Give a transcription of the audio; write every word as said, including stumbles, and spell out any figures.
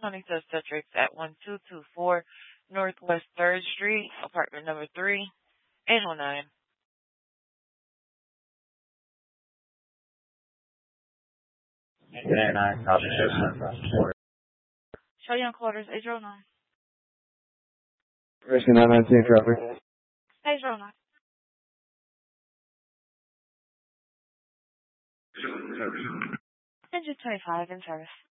Tony Obstetrics at one two two four Northwest third Street, apartment number three, eight oh nine. eight oh nine, copy. Cheyenne Quarters, eight oh nine. Risky nine nineteen, traffic. eight oh nine. Engine twenty-five in service.